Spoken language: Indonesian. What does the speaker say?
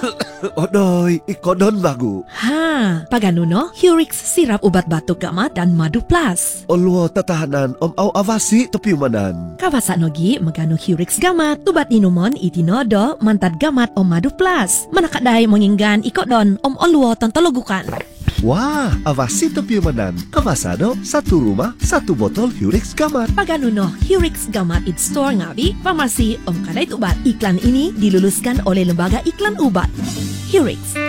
Odoy, ikodon bagu. Ha, paganuno, Hurix sirap ubat batuk gamat dan madu plus. Olo tatahanan au avasi topiumanan. Kawasanogi magano Hurix gamat, ubat inumon itinodo mantad gamat madu plus. Manakadai menginggan ikodon oluo tontologukan. Wah, avasi topiumanan. Kawasano, satu rumah, satu botol Hurix Gamat. Paganuno, Hurix Gamat it store ngabi, farmasi kadait ubat. Iklan ini diluluskan oleh Lembaga Iklan Ubat. Hurix.